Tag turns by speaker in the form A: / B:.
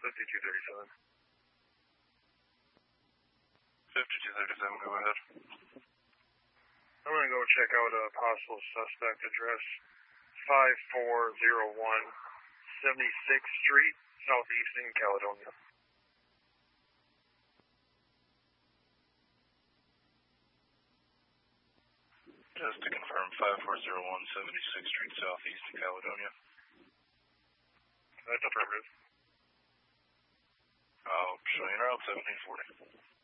A: 5237. 5237, go ahead. I'm going to go check out a possible suspect address, 5401 76th Street, Southeast in Caledonia. Just to confirm, 5401 76th Street, Southeast in Caledonia. That's affirmative. I'll show you now, 1740.